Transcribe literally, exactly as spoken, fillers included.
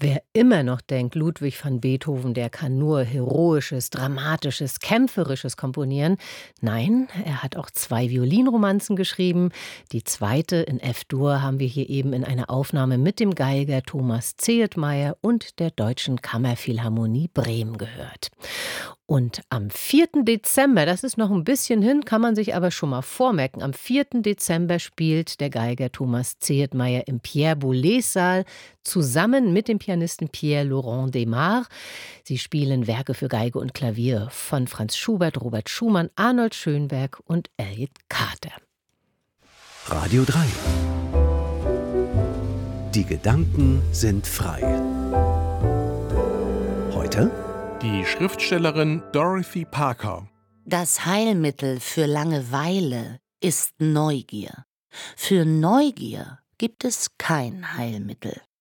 Wer immer noch denkt, Ludwig van Beethoven, der kann nur Heroisches, Dramatisches, Kämpferisches komponieren. Nein, er hat auch zwei Violinromanzen geschrieben. Die zweite in F-Dur haben wir hier eben in einer Aufnahme mit dem Geiger Thomas Zehetmeier und der Deutschen Kammerphilharmonie Bremen gehört. Und am vierten Dezember, das ist noch ein bisschen hin, kann man sich aber schon mal vormerken, am vierten Dezember spielt der Geiger Thomas Zehetmeier im Pierre-Boulez-Saal zusammen mit dem Pianisten Pierre-Laurent Demare. Sie spielen Werke für Geige und Klavier von Franz Schubert, Robert Schumann, Arnold Schönberg und Elliott Carter. Radio drei. Die Gedanken sind frei. Heute die Schriftstellerin Dorothy Parker. Das Heilmittel für Langeweile ist Neugier. Für Neugier gibt es kein Heilmittel.